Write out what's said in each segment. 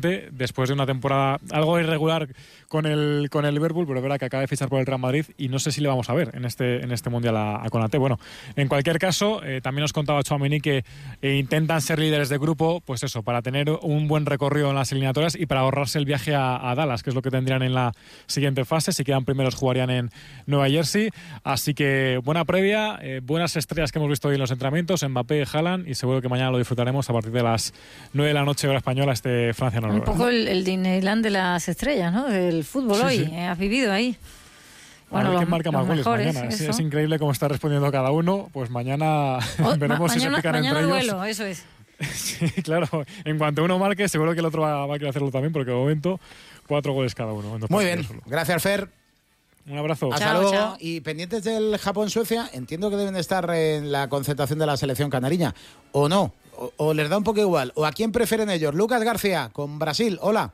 después de una temporada algo irregular con el Liverpool, pero es verdad que acaba de fichar por el Real Madrid y no sé si le vamos a ver en este Mundial a Konaté. Bueno, en cualquier caso, también nos contaba Tchouaméni que intentan ser líderes de grupo, pues eso, para tener un buen recorrido en las eliminatorias y para ahorrarse el viaje a Dallas, que es lo que tendrían en la siguiente fase. Si quedan primeros jugarían en Nueva Jersey, así que buena previa, buenas estrellas que hemos visto hoy en los entrenamientos, Mbappé, Haaland, y seguro que mañana lo disfrutaremos a partir de las 9 de la noche hora española, Francia-Noruega. Un poco el Disneyland de las estrellas, ¿no? Del fútbol sí, hoy, sí. Has vivido ahí. Bueno, a ver quién marca más goles mañana. Es increíble cómo está respondiendo cada uno. Pues mañana veremos si se pican entre ellos. Duelo, eso es. Sí, claro. En cuanto uno marque, seguro que el otro va a querer hacerlo también, porque de momento 4 goles cada uno. Muy bien. Gracias, Fer. Un abrazo. Hasta luego. Chao. Y pendientes del Japón-Suecia, entiendo que deben estar en la concentración de la selección canariña. ¿O no? ¿O les da un poco igual? ¿O a quién prefieren ellos? Lucas García, con Brasil. Hola.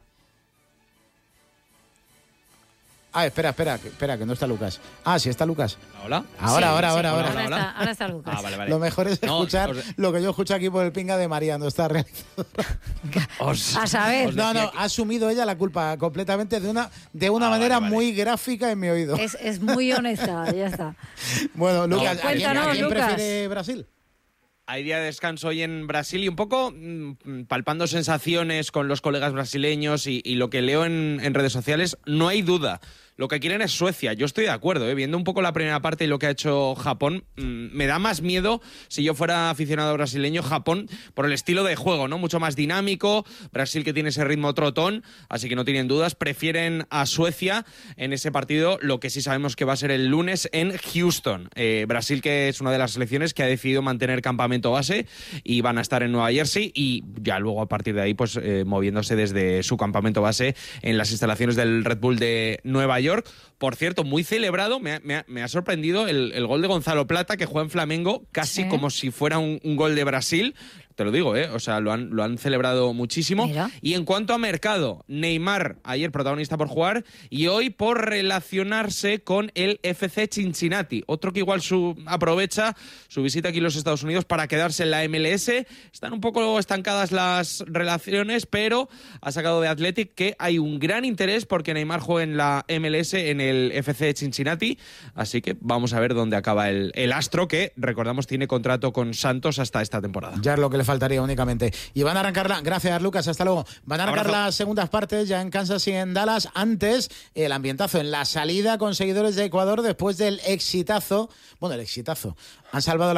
Espera, que no está Lucas. Sí está Lucas. ¿Hola? Ahora está Lucas. Vale. Lo mejor es escuchar lo que yo escucho aquí por el pinga de María, no está realizadora. A saber. No, ha asumido ella la culpa completamente de una manera muy gráfica en mi oído. Es muy honesta, ya está. Bueno, Lucas, ¿a quién prefiere Brasil? Hay día de descanso hoy en Brasil y un poco palpando sensaciones con los colegas brasileños y lo que leo en redes sociales, no hay duda. Lo que quieren es Suecia. Yo estoy de acuerdo, viendo un poco la primera parte y lo que ha hecho Japón, me da más miedo, si yo fuera aficionado brasileño, Japón, por el estilo de juego, ¿no? Mucho más dinámico, Brasil que tiene ese ritmo trotón, así que no tienen dudas, prefieren a Suecia en ese partido, lo que sí sabemos que va a ser el lunes en Houston. Brasil, que es una de las selecciones que ha decidido mantener campamento base y van a estar en Nueva Jersey y ya luego a partir de ahí pues moviéndose desde su campamento base en las instalaciones del Red Bull de Nueva York. Por cierto, muy celebrado, me ha sorprendido el gol de Gonzalo Plata, que juega en Flamengo casi como si fuera un gol de Brasil. Te lo digo, o sea, lo han celebrado muchísimo. Mira. Y en cuanto a mercado, Neymar, ayer protagonista por jugar, y hoy por relacionarse con el FC Cincinnati. Otro que igual aprovecha su visita aquí en los Estados Unidos para quedarse en la MLS. Están un poco estancadas las relaciones, pero ha sacado de Athletic que hay un gran interés porque Neymar juegue en la MLS, en el FC Cincinnati. Así que vamos a ver dónde acaba el astro, que, recordamos, tiene contrato con Santos hasta esta temporada. Ya es lo que le faltaría únicamente. Y van a arrancar gracias, Lucas, hasta luego. Van a arrancar las segundas partes ya en Kansas y en Dallas. Antes, el ambientazo en la salida con seguidores de Ecuador después del exitazo. Bueno, el exitazo. Han salvado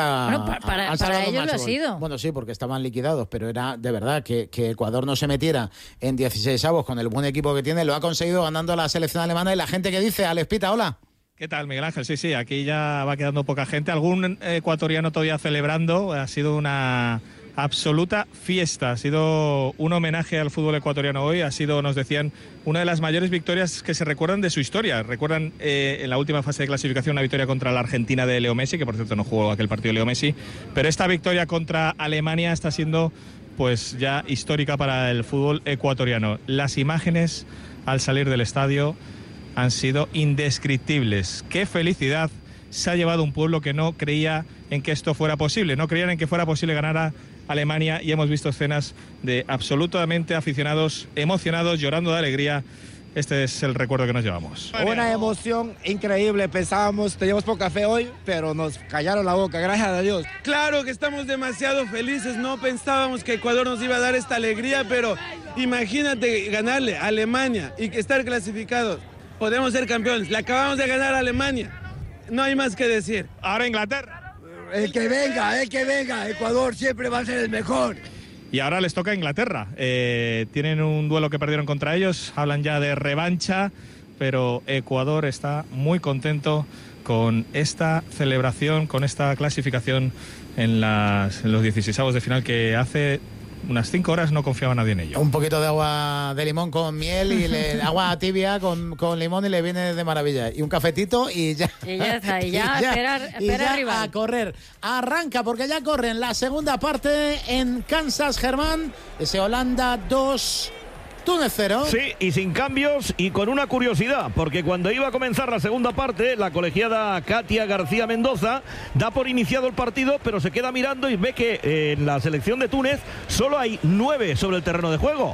para ellos lo ha sido. Bueno, sí, porque estaban liquidados, pero era de verdad que Ecuador no se metiera en 16avos con el buen equipo que tiene. Lo ha conseguido ganando a la selección alemana. Y la gente que dice, Alex Pita, hola. ¿Qué tal, Miguel Ángel? Sí, aquí ya va quedando poca gente. Algún ecuatoriano todavía celebrando. Ha sido una absoluta fiesta. Ha sido un homenaje al fútbol ecuatoriano hoy. Ha sido, nos decían, una de las mayores victorias que se recuerdan de su historia. Recuerdan en la última fase de clasificación una victoria contra la Argentina de Leo Messi, que por cierto no jugó aquel partido Leo Messi. Pero esta victoria contra Alemania está siendo pues ya histórica para el fútbol ecuatoriano. Las imágenes al salir del estadio han sido indescriptibles. ¡Qué felicidad se ha llevado un pueblo que no creía en que esto fuera posible! No creían en que fuera posible ganar a Alemania y hemos visto escenas de absolutamente aficionados emocionados, llorando de alegría. Este es el recuerdo que nos llevamos. Una emoción increíble. Pensábamos, teníamos poca fe hoy, pero nos callaron la boca, gracias a Dios. Claro que estamos demasiado felices. No pensábamos que Ecuador nos iba a dar esta alegría, pero imagínate ganarle a Alemania y estar clasificados. Podemos ser campeones. Le acabamos de ganar a Alemania. No hay más que decir. Ahora Inglaterra. El que venga. Ecuador siempre va a ser el mejor. Y ahora les toca a Inglaterra. Tienen un duelo que perdieron contra ellos. Hablan ya de revancha, pero Ecuador está muy contento con esta celebración, con esta clasificación en los 16avos de final, que hace unas 5 horas no confiaba nadie en ello. Un poquito de agua de limón con miel y agua tibia con limón y le viene de maravilla. Y un cafetito y ya. Y ya está, y ya espera arriba. A correr. Arranca porque ya corren la segunda parte en Kansas, Germán. Ese Holanda 2... Túnez 0. Sí, y sin cambios y con una curiosidad, porque cuando iba a comenzar la segunda parte, la colegiada Katia García Mendoza da por iniciado el partido, pero se queda mirando y ve que en la selección de Túnez solo hay 9 sobre el terreno de juego.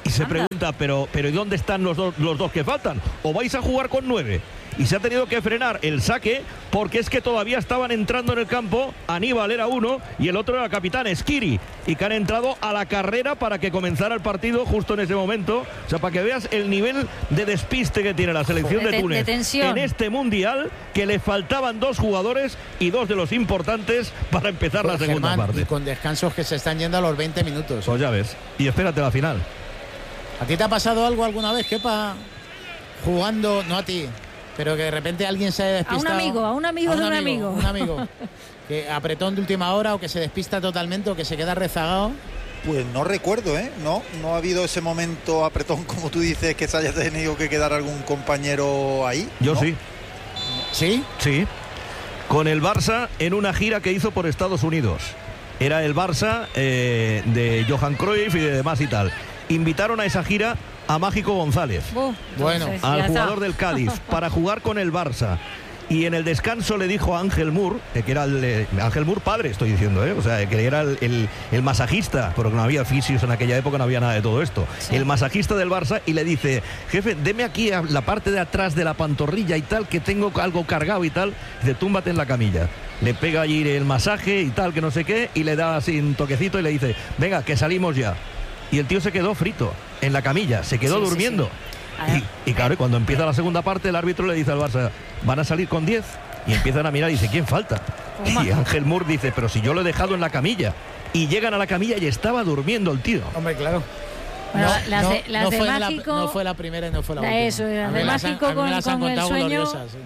Y se pregunta, pero ¿y dónde están los dos que faltan? ¿O vais a jugar con 9? Y se ha tenido que frenar el saque porque es que todavía estaban entrando en el campo. Aníbal era uno y el otro era el capitán Esquiri, y que han entrado a la carrera para que comenzara el partido justo en ese momento. O sea, para que veas el nivel de despiste que tiene la selección de Túnez en este mundial, que le faltaban 2 jugadores y 2 de los importantes para empezar la segunda parte. Y con descansos que se están yendo a los 20 minutos. Pues ya ves. Y espérate la final. ¿A ti te ha pasado algo alguna vez, Kepa, jugando, no a ti, pero que de repente alguien se ha despistado? A un amigo de un amigo. Un amigo que apretón de última hora, o que se despista totalmente, o que se queda rezagado. Pues no recuerdo, no ha habido ese momento apretón, como tú dices, que se haya tenido que quedar algún compañero ahí. Yo ¿no? sí. ¿Sí? Sí. Con el Barça en una gira que hizo por Estados Unidos. Era el Barça de Johan Cruyff y de demás y tal. Invitaron a esa gira a Mágico González, al jugador del Cádiz, para jugar con el Barça. Y en el descanso le dijo a Ángel Mur, que era Ángel Mur padre, estoy diciendo, o sea, que era el masajista, porque no había fisios en aquella época, no había nada de todo esto. Sí. El masajista del Barça, y le dice: jefe, deme aquí a la parte de atrás de la pantorrilla y tal, que tengo algo cargado y tal. Dice: túmbate en la camilla. Le pega allí el masaje y tal, que no sé qué, y le da así un toquecito y le dice: venga, que salimos ya. Y el tío se quedó frito en la camilla, se quedó durmiendo. Sí. Y claro, cuando empieza la segunda parte, el árbitro le dice al Barça: van a salir con 10. Y empiezan a mirar y dice: ¿quién falta? Y Ángel Mur dice: pero si yo lo he dejado en la camilla. Y llegan a la camilla y estaba durmiendo el tío. Hombre, claro. Bueno, las de Mágico... no fue la primera y no fue la última. Eso, las de Mágico con el sueño...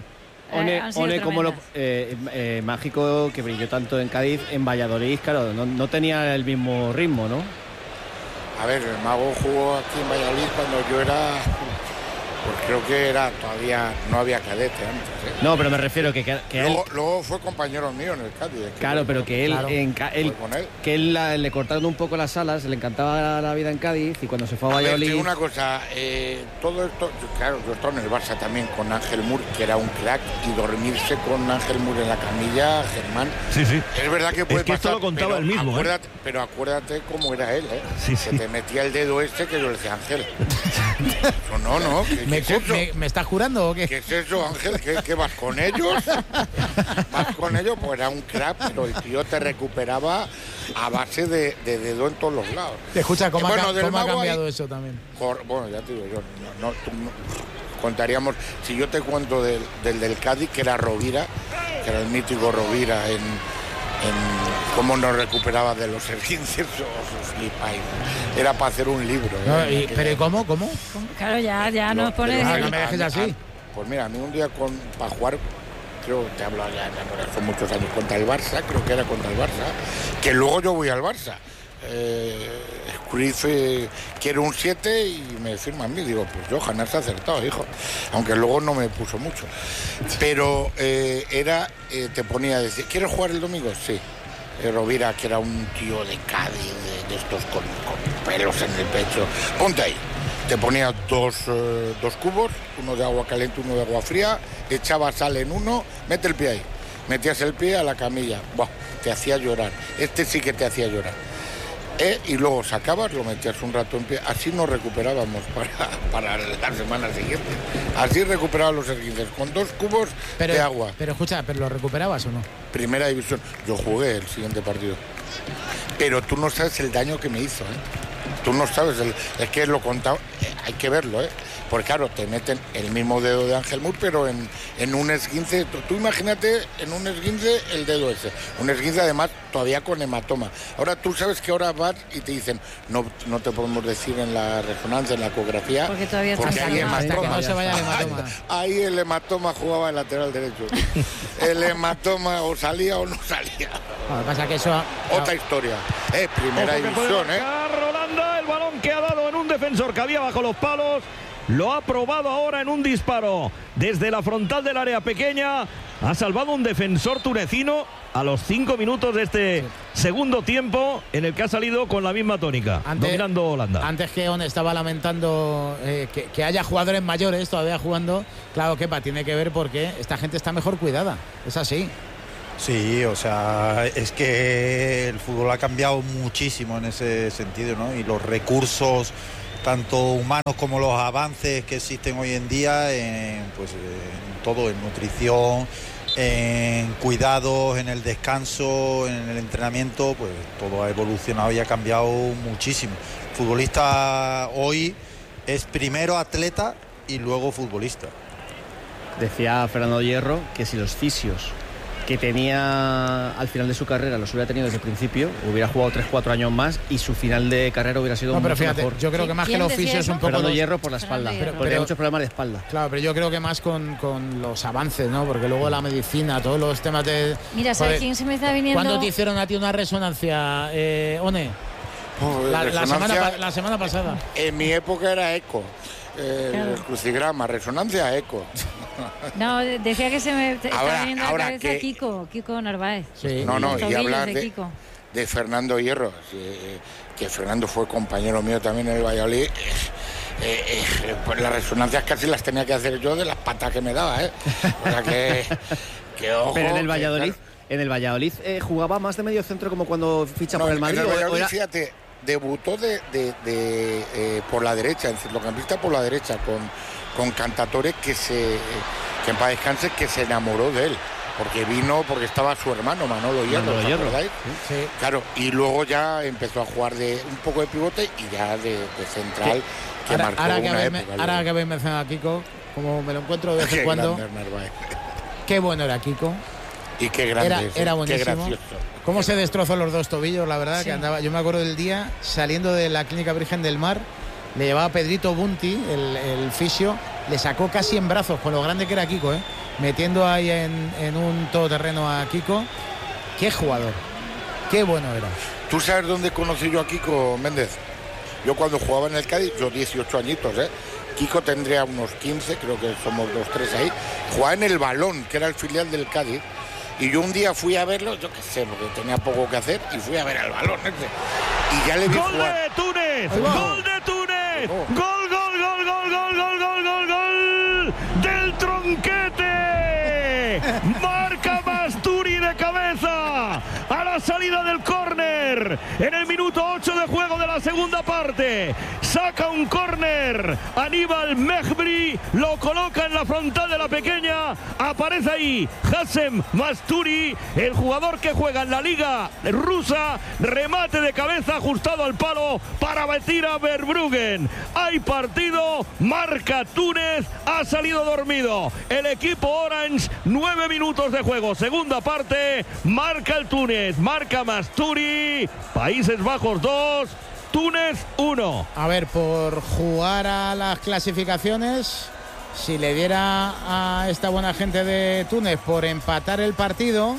One como Mágico, que brilló tanto en Cádiz, en Valladolid, claro, no tenía el mismo ritmo, ¿no? A ver, el Mago jugó aquí en Valladolid cuando yo era... Pues creo que era todavía... No había cadete antes, No, pero me refiero que luego fue compañero mío en el Cádiz. Claro, pero que él le cortaron un poco las alas, le encantaba la vida en Cádiz, y cuando se fue a Valladolid... Ver, una cosa, todo esto... Claro, yo estaba en el Barça también con Ángel Mur, que era un crack, y dormirse con Ángel Mur en la camilla, Germán... Sí. Es verdad que puede pasar, esto lo contaba él mismo, pero acuérdate cómo era él, Sí. Que te metía el dedo que yo le decía: Ángel. No. ¿Me estás jurando o qué? ¿Qué es eso, Ángel? ¿Qué vas con ellos? ¿Vas con ellos? Pues era un crack, pero el tío te recuperaba a base de dedo en todos los lados. Escucha, ¿cómo ha cambiado eso también? Bueno, ya te digo yo, no contaríamos, si yo te cuento del Cádiz, que era Rovira, que era el mítico Rovira en cómo nos recuperaba de los esguinces, os flipáis. Era para hacer un libro. ¿Pero cómo? Claro, ya nos pones... No me dejes así. Pues mira, a mí un día para jugar, creo, te hablo ya hace muchos años, contra el Barça, creo que era contra el Barça, que luego yo voy al Barça. Cruyff quiere un 7 y me firma a mí. Digo, pues Johan, has acertado, hijo. Aunque luego no me puso mucho. Pero te ponía a decir: ¿quieres jugar el domingo? Sí. Rovira, que era un tío de Cádiz, de estos con pelos en el pecho. Ponte ahí. Te ponía dos cubos, uno de agua caliente, uno de agua fría, echaba sal en uno, mete el pie ahí. Metías el pie a la camilla. Buah, te hacía llorar. Este sí que te hacía llorar. Y luego sacabas, lo metías un rato en pie. Así nos recuperábamos para la semana siguiente. Así recuperaba los esguinces, con 2 cubos de agua. Pero escucha, ¿pero lo recuperabas o no? Primera división. Yo jugué el siguiente partido. Pero tú no sabes el daño que me hizo, Tú no sabes, es que lo contaba, hay que verlo, Porque claro, te meten el mismo dedo de Ángel Mur, pero en un esguince. Tú imagínate en un esguince el dedo ese. Un esguince además todavía con hematoma. Ahora tú sabes que ahora vas y te dicen: no te podemos decir en la resonancia, en la ecografía, porque todavía hay hematoma. No se vaya el hematoma. Ahí el hematoma jugaba el lateral derecho. El hematoma o salía o no salía. Lo que pasa que eso... Otra historia. Primera división, Rolanda, el balón que ha dado en un defensor que había bajo los palos. Lo ha probado ahora en un disparo desde la frontal del área pequeña. Ha salvado un defensor tunecino a los 5 minutos de este segundo tiempo, en el que ha salido con la misma tónica, dominando Holanda. Antes que On estaba lamentando que haya jugadores mayores todavía jugando. Claro, Kepa, tiene que ver porque esta gente está mejor cuidada. Es así. Sí, o sea, es que el fútbol ha cambiado muchísimo en ese sentido, ¿no? Y los recursos tanto humanos como los avances que existen hoy en día en todo, en nutrición, en cuidados, en el descanso, en el entrenamiento, pues todo ha evolucionado y ha cambiado muchísimo. El futbolista hoy es primero atleta y luego futbolista. Decía Fernando Hierro que si los fisios que tenía al final de su carrera los hubiera tenido desde el principio, hubiera jugado 3-4 años más y su final de carrera hubiera sido mucho mejor. Yo creo que más que los fisios es un poco Fernando Hierro por la espalda, porque hay muchos problemas de espalda. Claro, pero yo creo que más con los avances, ¿no? Porque luego la medicina, todos los temas de... Mira, ¿sabes quién se me está viniendo? ¿Cuándo te hicieron a ti una resonancia, One? La semana pasada. En mi época era eco. Claro. El crucigrama, resonancia, eco. No, decía que se me estaba viniendo a la cabeza que... Kiko Narváez. Sí. No, y hablar de Fernando Hierro, que Fernando fue compañero mío también en el Valladolid. Pues las resonancias casi las tenía que hacer yo de las patas que me daba, O sea que ojo. Pero en el Valladolid, jugaba más de medio centro como cuando ficha por el Madrid. En el Valladolid, fíjate, debutó por la derecha, en centrocampista por la derecha, con Cantatore, que en paz descanse, que se enamoró de él, porque estaba su hermano Manolo Hierro, sí. Claro, y luego ya empezó a jugar de un poco de pivote y ya de central, que marcó una época. Ahora que habéis mencionado a Kiko, como me lo encuentro de vez en cuando, qué bueno era Kiko. Y qué grande, era buenísimo. Qué gracioso. Cómo se destrozó los dos tobillos, la verdad, sí. Que andaba. Yo me acuerdo del día saliendo de la Clínica Virgen del Mar, le llevaba Pedrito Bunti, el fisio, le sacó casi en brazos con lo grande que era Kiko, metiendo ahí en un todoterreno a Kiko. Qué jugador, qué bueno era. ¿Tú sabes dónde conocí yo a Kiko Méndez? Yo cuando jugaba en el Cádiz, yo 18 añitos, Kiko tendría unos 15, creo que somos 2-3 ahí. Jugaba en el Balón, que era el filial del Cádiz. Y yo un día fui a verlo, yo qué sé, porque tenía poco que hacer, y fui a ver al Balón y ya le vi ¡Gol jugar. de Túnez! ¡Gol de Túnez! ¡Gol del Tronquete! ¡Marca Masturi de cabeza! A la salida del córner, en el minuto 8 de juego de la segunda parte, saca un córner Aníbal Mejbri, lo coloca en la frontal de la pequeña, aparece ahí Hassem Masturi, el jugador que juega en la liga rusa, remate de cabeza ajustado al palo para batir a Verbruggen. Hay partido, marca Túnez, ha salido dormido el equipo Orange, 9 minutos de juego, segunda parte, marca el Túnez, marca Masturi, Países Bajos 2, Túnez 1. A ver, por jugar a las clasificaciones, si le diera a esta buena gente de Túnez por empatar el partido,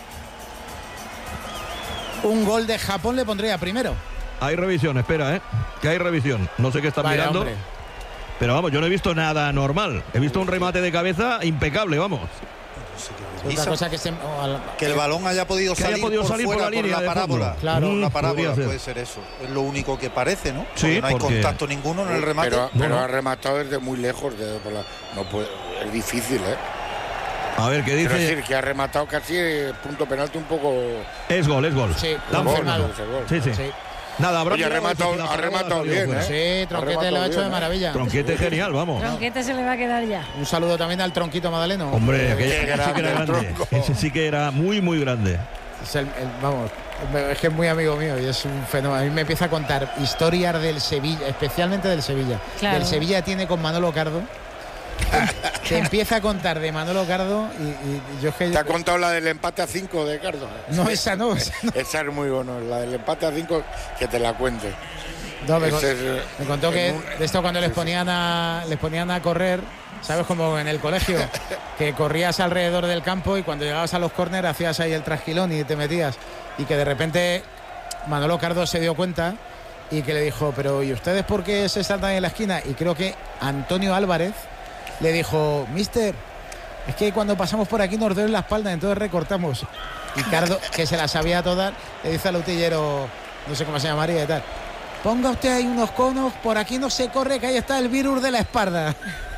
un gol de Japón le pondría primero. Hay revisión, espera, que hay revisión. No sé qué están mirando. Hombre. Pero vamos, yo no he visto nada normal. He visto un remate de cabeza impecable, vamos. Otra cosa que el balón haya podido salir por la línea por la parábola. Claro, la parábola puede ser eso. Es lo único que parece, ¿no? Sí, porque no hay contacto ninguno en el remate. Pero ha rematado desde muy lejos. No puede, es difícil, A ver, ¿qué dice? Quiero decir que ha rematado casi punto penalti un poco... Es gol. Sí, sí. Nada, Oye, ha rematado bien, Sí, Tronquete lo ha hecho de maravilla. Tronquete genial, vamos. Tronquete se le va a quedar ya. Un saludo también al Tronquito Madaleno. Hombre, ese sí que era grande. Ese sí que era muy, muy grande. Vamos, es que es muy amigo mío y es un fenómeno. A mí me empieza a contar historias del Sevilla, especialmente del Sevilla. Claro. Del Sevilla tiene con Manolo Cardo. Te empieza a contar de Manolo Cardo y yo es que... ¿Te ha contado la del empate a 5 de Cardo? No, esa no. Esa es muy bueno, la del empate a 5, que te la cuente. No, me contó que de esto cuando les ponían a correr, ¿sabes? Como en el colegio, que corrías alrededor del campo y cuando llegabas a los córner hacías ahí el trasquilón y te metías. Y que de repente Manolo Cardo se dio cuenta y que le dijo, pero ¿y ustedes por qué se saltan en la esquina? Y creo que Antonio Álvarez le dijo, mister, es que cuando pasamos por aquí nos duele la espalda, entonces recortamos. Y Cardo, que se la sabía todas, le dice al utillero, no sé cómo se llamaría y tal, ponga usted ahí unos conos, por aquí no se corre, que ahí está el virus de la espalda.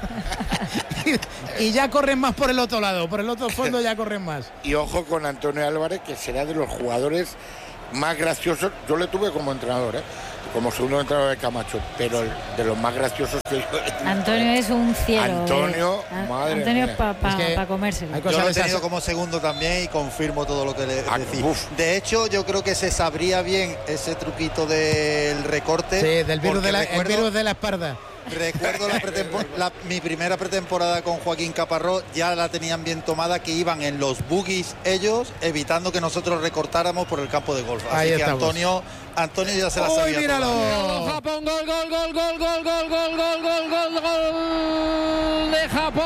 y ya corren más por el otro lado, por el otro fondo ya corren más. Y ojo con Antonio Álvarez, que será de los jugadores más graciosos. Yo le tuve como entrenador, como segundo entrenador de Camacho, pero de los más graciosos que yo he tenido. Antonio es un cielo. Antonio, madre Antonio mía. para comérselo. Yo lo he tenido como segundo también y confirmo todo lo que le decís. De hecho, yo creo que se sabría bien ese truquito del recorte. Sí, del virus, el virus de la espalda. Recuerdo mi primera pretemporada con Joaquín Caparrós, ya la tenían bien tomada, que iban en los buggies ellos, evitando que nosotros recortáramos por el campo de golf. Así que Antonio ya se la sabía. ¡Míralo! Japón, gol de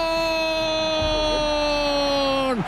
Japón.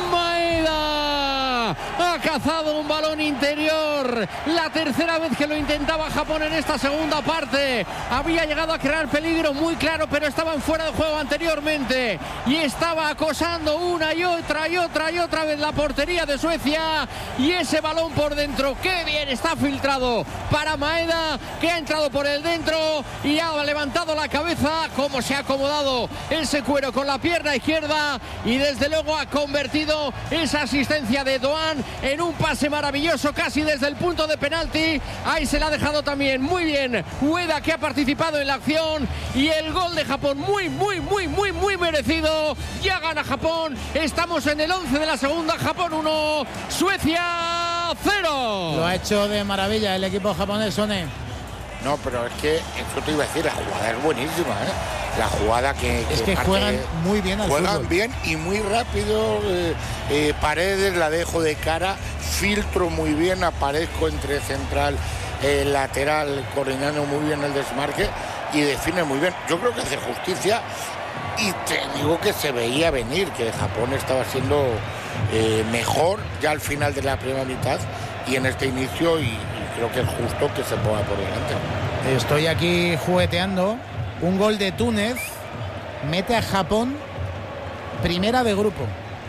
Maeda ha cazado un balón interior, la tercera vez que lo intentaba Japón en esta segunda parte. Había llegado a crear peligro muy claro, pero estaban fuera de juego anteriormente y estaba acosando una y otra vez la portería de Suecia, y ese balón por dentro, qué bien está filtrado para Maeda, que ha entrado por el dentro y ha levantado la cabeza, como se ha acomodado ese cuero con la pierna izquierda, y desde luego ha convertido esa asistencia de Doan en un pase maravilloso casi desde el punto de penalti. Ahí se la ha dejado también muy bien Ueda, que ha participado en la acción, y el gol de Japón muy merecido. Ya gana Japón, estamos en el 11 de la segunda. Japón 1, Suecia 0. Lo ha hecho de maravilla el equipo japonés, Sone. No, pero es que eso te iba a decir, la jugada es buenísima, ¿eh? La jugada que juegan muy bien al fútbol. Juegan bien y muy rápido. Paredes la dejo de cara, filtro muy bien, aparezco entre central, lateral, coordinando muy bien el desmarque y define muy bien. Yo creo que hace justicia, y te digo que se veía venir que Japón estaba siendo mejor ya al final de la primera mitad y en este inicio, y creo que es justo que se ponga por delante. Estoy aquí jugueteando. Un gol de Túnez mete a Japón primera de grupo.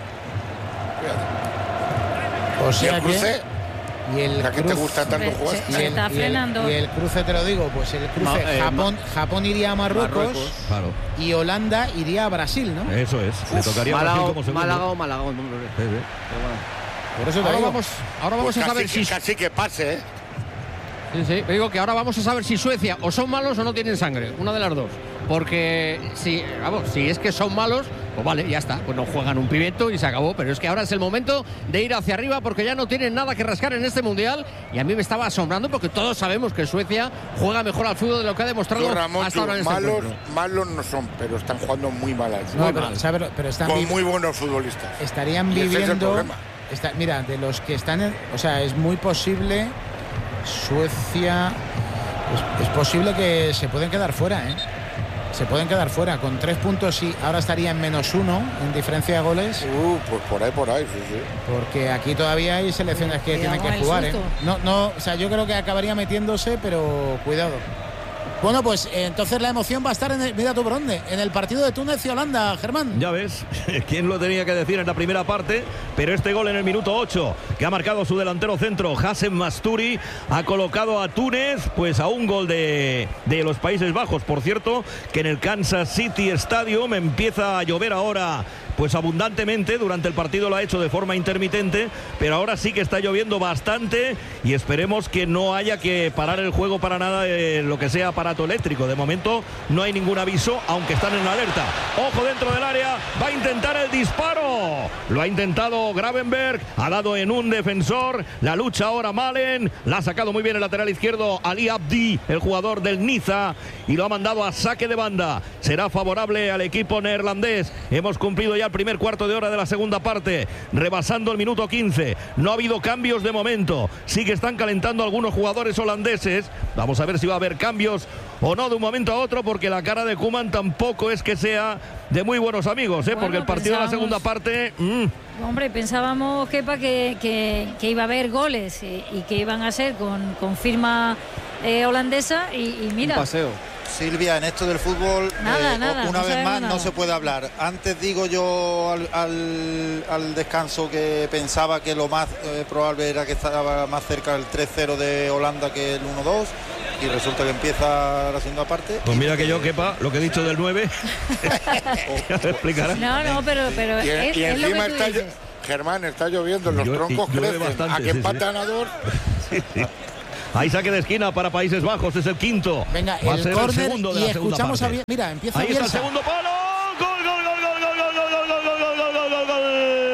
O sea, ¿y el cruce? Y el ¿a qué te gusta tanto jugar? Se está frenando. Y el cruce, te lo digo, pues el cruce, Japón iría a Marruecos, claro. Y Holanda iría a Brasil, ¿no? Eso es. Le tocaría Brasil como segundo. Málaga. Por eso te digo. Ahora vamos pues a saber si casi que pase, ¿eh? Sí, digo que ahora vamos a saber si Suecia o son malos o no tienen sangre, una de las dos. Porque si es que son malos, pues vale, ya está, pues no juegan un pimiento y se acabó. Pero es que ahora es el momento de ir hacia arriba, porque ya no tienen nada que rascar en este mundial. Y a mí me estaba asombrando, porque todos sabemos que Suecia juega mejor al fútbol de lo que ha demostrado hasta ahora en este malos no son, pero están jugando muy mal. Pero están con muy buenos futbolistas. Estarían viviendo. Mira, de los que están es muy posible. Suecia es posible que se pueden quedar fuera, ¿eh? Se pueden quedar fuera con 3 puntos y ahora estaría en -1 en diferencia de goles. Pues por ahí, sí. Porque aquí todavía hay selecciones que tienen que jugar, ¿eh? Yo creo que acabaría metiéndose, pero cuidado. Bueno, pues entonces la emoción va a estar mira tú por dónde, en el partido de Túnez y Holanda, Germán. Ya ves, quién lo tenía que decir en la primera parte, pero este gol en el minuto 8, que ha marcado su delantero centro, Hassem Masturi, ha colocado a Túnez pues a un gol de los Países Bajos. Por cierto, que en el Kansas City Stadium empieza a llover ahora pues abundantemente. Durante el partido lo ha hecho de forma intermitente, pero ahora sí que está lloviendo bastante, y esperemos que no haya que parar el juego para nada, lo que sea aparato eléctrico. De momento no hay ningún aviso, aunque están en alerta. Ojo dentro del área, va a intentar el disparo, lo ha intentado Gravenberg, ha dado en un defensor, la lucha ahora Malen, la ha sacado muy bien el lateral izquierdo Ali Abdi, el jugador del Niza, y lo ha mandado a saque de banda. Será favorable al equipo neerlandés. Hemos cumplido ya el primer cuarto de hora de la segunda parte, rebasando el minuto 15. No ha habido cambios de momento, sí que están calentando algunos jugadores holandeses. Vamos a ver si va a haber cambios o no de un momento a otro, porque la cara de Koeman tampoco es que sea de muy buenos amigos, porque el partido de la segunda parte... Hombre, pensábamos, Kepa, que iba a haber goles y que iban a ser con firma holandesa, y mira... Un paseo. Silvia, en esto del fútbol, una vez más no se puede hablar. Antes digo yo al descanso que pensaba que lo más probable era que estaba más cerca del 3-0 de Holanda que el 1-2, y resulta que empieza la segunda parte. Pues mira que yo, Kepa, lo que he dicho del 9 ya te explicará. No, pero y encima está Germán, está lloviendo, los troncos crecen, a que empatan a 2. Hay saque de esquina para Países Bajos, es el quinto. Venga, va a el ser córner, el segundo de y la segunda escuchamos parte. Mira, empieza Ahí Bielsa. está el segundo palo. Gol, gol, gol, gol, gol, gol, gol, gol, gol, gol, gol, gol, gol,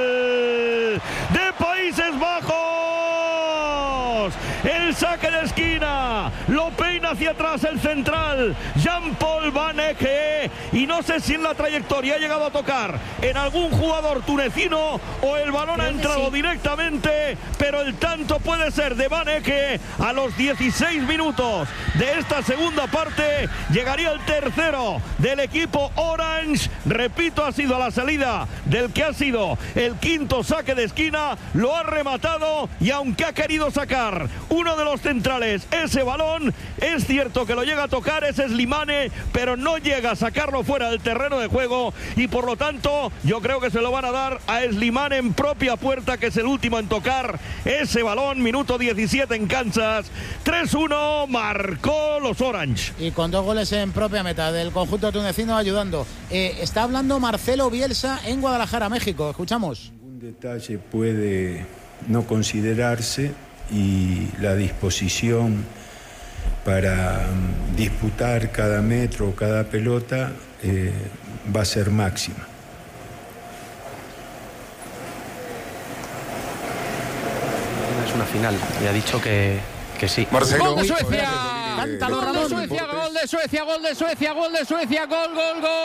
de Países Bajos. El saque de esquina, lo peina hacia atrás el central, Jean-Paul Van Ecke, y no sé si en la trayectoria ha llegado a tocar en algún jugador tunecino o el balón ha entrado directamente, pero el tanto puede ser de Van Ecke a los 16 minutos de esta segunda parte. Llegaría el tercero del equipo Orange, repito, ha sido a la salida del que ha sido el quinto saque de esquina, lo ha rematado, y aunque ha querido sacar uno de los centrales ese balón, es cierto que lo llega a tocar ese Slimane, pero no llega a sacarlo fuera del terreno de juego, y por lo tanto yo creo que se lo van a dar a Slimane en propia puerta, que es el último en tocar ese balón. Minuto 17 en Kansas, 3-1 marcó los Orange. Y con 2 goles en propia meta del conjunto tunecino ayudando. Está hablando Marcelo Bielsa en Guadalajara, México. Escuchamos. Ningún detalle puede no considerarse, y la disposición para disputar cada metro, cada pelota, va a ser máxima. Es una final y ha dicho que sí. Marcelo. Gol de Suecia. Cántalo, Gol de Ramón. Suecia, gol de Suecia, gol de Suecia, gol de Suecia, gol, gol, gol.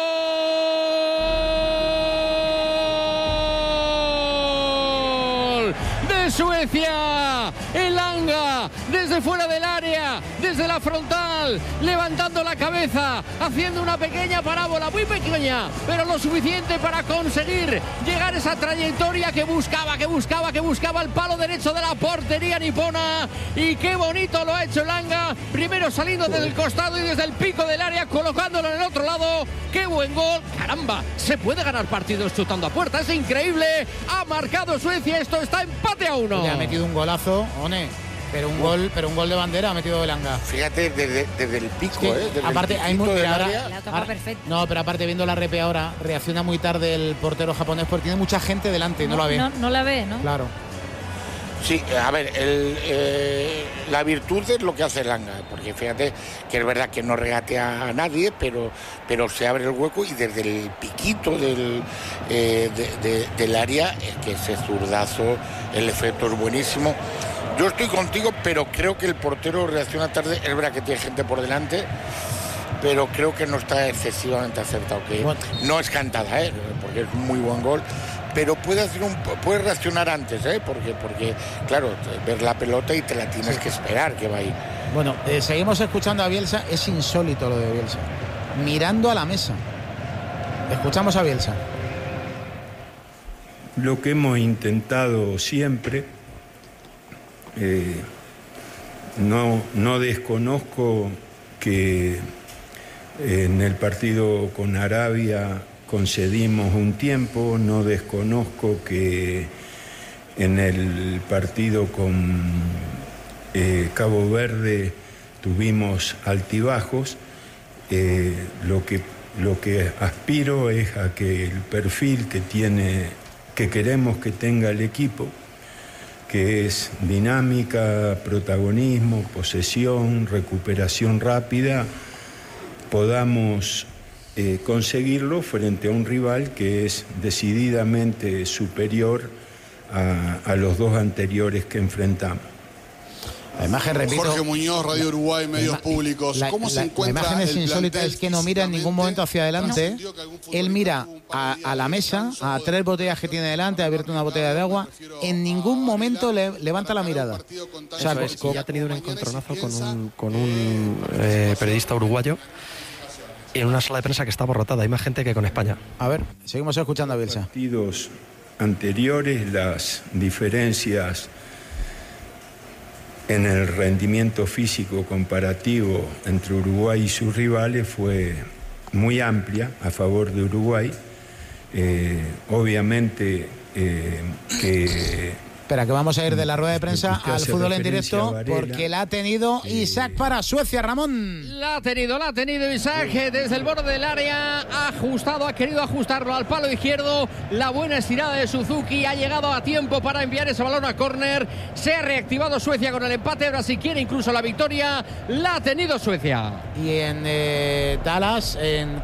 De Suecia, Elanga, desde fuera del área, desde la frontal, levantando la cabeza, haciendo una pequeña parábola, muy pequeña, pero lo suficiente para conseguir llegar a esa trayectoria que buscaba el palo derecho de la portería nipona. Y qué bonito lo ha hecho Elanga, primero saliendo desde el costado y desde el pico del área, colocándolo en el otro lado. Qué buen gol, caramba, se puede ganar partidos chutando a puerta, es increíble. Ha marcado Suecia, esto está empate a 1. Le ha metido un golazo, One, pero un gol de bandera ha metido Elanga. Fíjate, desde el pico, desde aparte, el hay muy La toca perfecto. No, pero aparte, viendo la repe ahora, reacciona muy tarde el portero japonés porque tiene mucha gente delante y no la ve. No la ve, ¿no? Claro. Sí, a ver, la virtud es lo que hace Elanga, porque fíjate que es verdad que no regatea a nadie, pero se abre el hueco y desde el piquito del área, es que ese zurdazo, el efecto es buenísimo. Yo estoy contigo, pero creo que el portero reacciona tarde. Es verdad que tiene gente por delante, pero creo que no está excesivamente acertado. Que no es cantada, porque es un muy buen gol. Pero puede reaccionar antes, porque claro, ver la pelota y te la tienes que esperar que va ahí. Bueno, seguimos escuchando a Bielsa. Es insólito lo de Bielsa, mirando a la mesa. Escuchamos a Bielsa. Lo que hemos intentado siempre, no desconozco que en el partido con Arabia concedimos un tiempo, no desconozco que en el partido con Cabo Verde tuvimos altibajos. Lo que aspiro es a que el perfil que queremos que tenga el equipo, que es dinámica, protagonismo, posesión, recuperación rápida, podamos conseguirlo frente a un rival que es decididamente superior a los dos anteriores que enfrentamos. La imagen, repito, Jorge Muñoz, Radio Uruguay, medios públicos. ¿Cómo se encuentra? La imagen es insólita, es que no mira en ningún momento hacia adelante. Él mira a la mesa, a 3 botellas que tiene delante, ha abierto una botella de agua. En ningún momento levanta la mirada. O sea, ya ha tenido un encontronazo con un periodista uruguayo en una sala de prensa que está abarrotada. Hay más gente que con España. A ver, seguimos escuchando a Bielsa. Partidos anteriores, las diferencias en el rendimiento físico comparativo entre Uruguay y sus rivales fue muy amplia a favor de Uruguay. Obviamente que Espera, que vamos a ir de la rueda de prensa al fútbol en directo, porque la ha tenido Isaac para Suecia, Ramón. La ha tenido Isaac desde el borde del área, ha querido ajustarlo al palo izquierdo. La buena estirada de Suzuki ha llegado a tiempo para enviar ese balón a córner. Se ha reactivado Suecia con el empate, ahora si quiere incluso la victoria, la ha tenido Suecia. Y en Dallas, en